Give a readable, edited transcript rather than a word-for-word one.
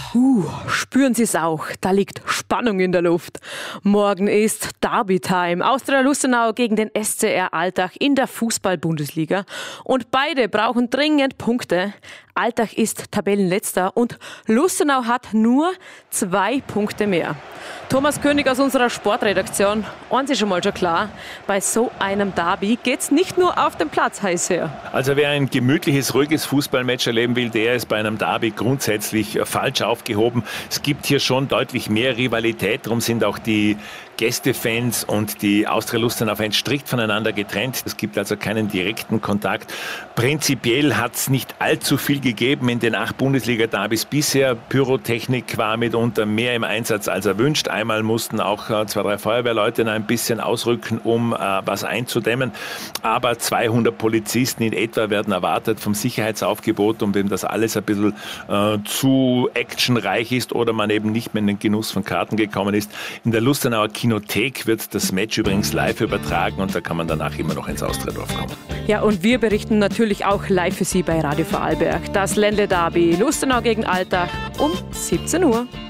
Spüren Sie es auch, da liegt Spannung in der Luft. Morgen ist Derby-Time. Austria Lustenau gegen den SCR Altach in der Fußball-Bundesliga. Und beide brauchen dringend Punkte. Altach ist Tabellenletzter und Lustenau hat nur 2 Punkte mehr. Thomas König aus unserer Sportredaktion, eins ist schon mal klar, bei so einem Derby geht's nicht nur auf dem Platz heiß her. Also wer ein gemütliches, ruhiges Fußballmatch erleben will, der ist bei einem Derby grundsätzlich falsch aufgehoben. Es gibt hier schon deutlich mehr Rivalität, darum sind auch die Gästefans und die Austria Lustenau-Fans strikt voneinander getrennt. Es gibt also keinen direkten Kontakt. Prinzipiell hat es nicht allzu viel gegeben in den 8 Bundesliga-Derbys bisher. Pyrotechnik war mitunter mehr im Einsatz als erwünscht. Einmal mussten auch 2, 3 Feuerwehrleute ein bisschen ausrücken, um was einzudämmen. Aber 200 Polizisten in etwa werden erwartet vom Sicherheitsaufgebot, und wenn das alles ein bisschen zu actionreich ist oder man eben nicht mehr in den Genuss von Karten gekommen ist. In der Lustenauer Kinothek wird das Match übrigens live übertragen und da kann man danach immer noch ins Austria-Dorf kommen. Ja, und wir berichten natürlich auch live für Sie bei Radio Vorarlberg. Das Ländle-Derby Lustenau gegen Altach um 17 Uhr.